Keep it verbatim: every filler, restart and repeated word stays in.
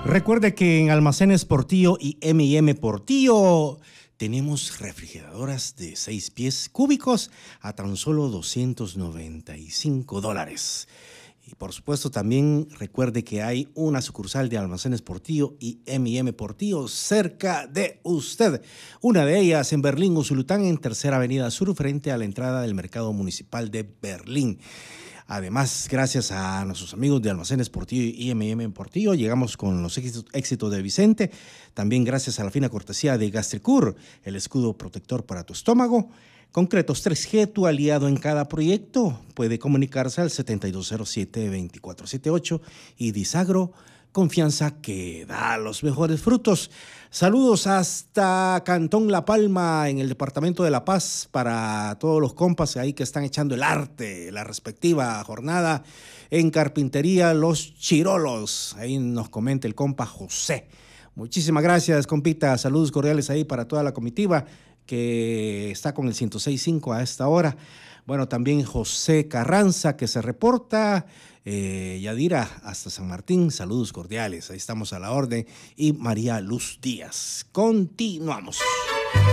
Recuerde que en Almacenes Portillo y eme y eme Portillo tenemos refrigeradoras de seis pies cúbicos a tan solo doscientos noventa y cinco dólares. Y por supuesto también recuerde que hay una sucursal de Almacenes Portillo y eme y eme Portillo cerca de usted. Una de ellas en Berlín, Usulután, en Tercera Avenida Sur, frente a la entrada del Mercado Municipal de Berlín. Además, gracias a nuestros amigos de Almacenes Portillo y eme y eme Portillo, llegamos con los éxitos, éxitos de Vicente. También gracias a la fina cortesía de Gastricur, el escudo protector para tu estómago. Concretos tres G, tu aliado en cada proyecto. Puede comunicarse al setenta y dos cero siete, veinticuatro setenta y ocho. Y Disagro, confianza que da los mejores frutos. Saludos hasta Cantón La Palma, en el departamento de La Paz, para todos los compas ahí que están echando el arte, la respectiva jornada en carpintería Los Chirolos. Ahí nos comenta el compa José. Muchísimas gracias, compita. Saludos cordiales ahí para toda la comitiva que está con el ciento seis punto cinco a esta hora. Bueno, también José Carranza, que se reporta. Eh, Yadira, hasta San Martín, saludos cordiales. Ahí estamos a la orden. Y María Luz Díaz. Continuamos.